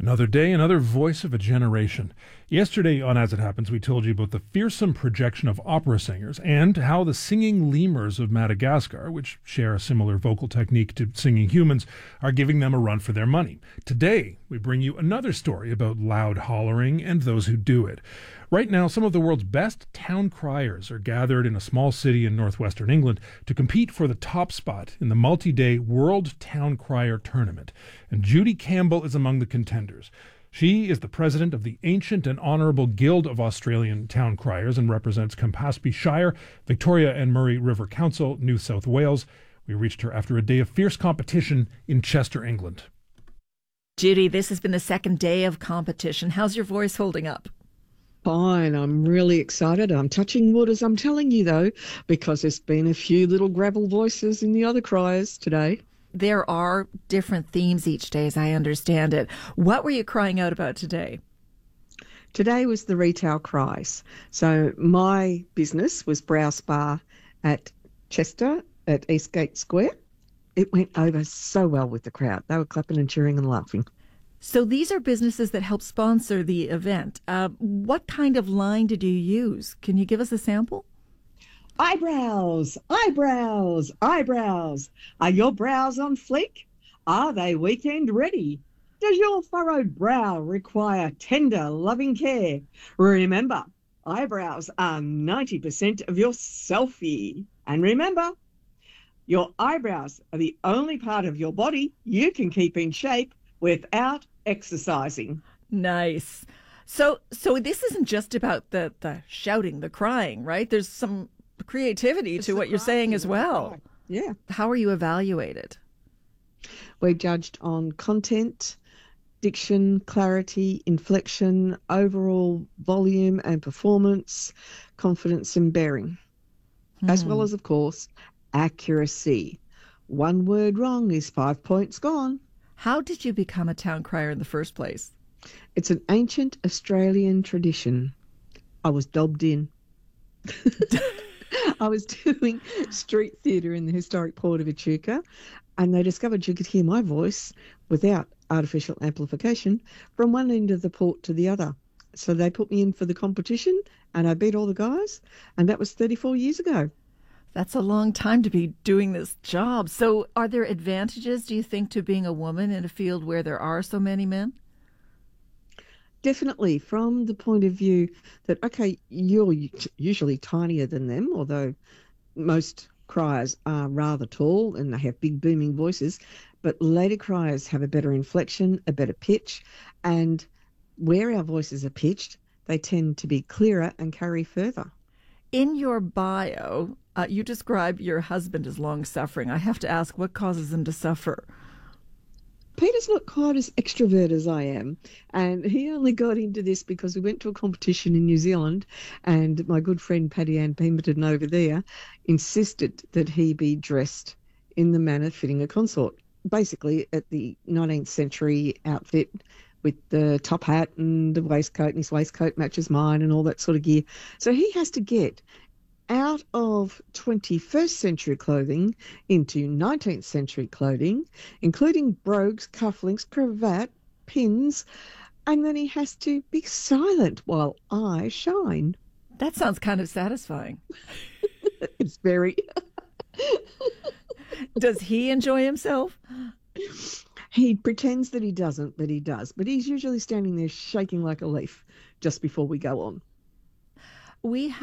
Another day, another voice of a generation. Yesterday on As It Happens, we told you about the fearsome projection of opera singers and how the singing lemurs of Madagascar, which share a similar vocal technique to singing humans, are giving them a run for their money. Today, we bring you another story about loud hollering and those who do it. Right now, some of the world's best town criers are gathered in a small city in northwestern England to compete for the top spot in the multi-day World Town Crier Tournament. And Judy Campbell is among the contenders. She is the president of the Ancient and Honourable Guild of Australian Town Criers and represents Campaspe Shire, Victoria and Murray River Council, New South Wales. We reached her after a day of fierce competition in Chester, England. Judy, this has been the second day of competition. How's your voice holding up? Fine. I'm really excited. I'm touching wood as I'm telling you, though, because there's been a few little gravel voices in the other criers today. There are different themes each day, as I understand it. What were you crying out about today? Today was the retail cries. So my business was Brow Spa at Chester at Eastgate Square. It went over so well with the crowd. They were clapping and cheering and laughing. So these are businesses that help sponsor the event. What kind of line did you use? Can you give us a sample? Eyebrows, eyebrows, eyebrows. Are your brows on fleek? Are they weekend ready? Does your furrowed brow require tender, loving care? Remember, eyebrows are 90% of your selfie. And remember, your eyebrows are the only part of your body you can keep in shape without exercising. Nice. So this isn't just about the shouting, the crying, right? There's some creativity to what you're saying as well. Yeah. How are you evaluated? We're judged on content, diction, clarity, inflection, overall volume and performance, confidence and bearing, as well as, of course, accuracy. One word wrong is 5 points gone. How did you become a town crier in the first place? It's an ancient Australian tradition. I was dobbed in. I was doing street theatre in the historic port of Echuca, and they discovered you could hear my voice without artificial amplification from one end of the port to the other. So they put me in for the competition, and I beat all the guys, and that was 34 years ago. That's a long time to be doing this job. So are there advantages, do you think, to being a woman in a field where there are so many men? Definitely, from the point of view that, okay, you're usually tinier than them, although most criers are rather tall and they have big booming voices, but lady criers have a better inflection, a better pitch, and where our voices are pitched, they tend to be clearer and carry further. In your bio, you describe your husband as long-suffering. I have to ask, what causes him to suffer? Peter's not quite as extrovert as I am, and he only got into this because we went to a competition in New Zealand, and my good friend Paddy Ann Pemberton over there insisted that he be dressed in the manner fitting a consort, basically at the 19th century outfit with the top hat and the waistcoat, and his waistcoat matches mine and all that sort of gear. So he has to get out of 21st century clothing into 19th century clothing, including brogues, cufflinks, cravat, pins, and then he has to be silent while I shine. That sounds kind of satisfying. It's very... Does he enjoy himself? He pretends that he doesn't, but he does. But he's usually standing there shaking like a leaf just before we go on. We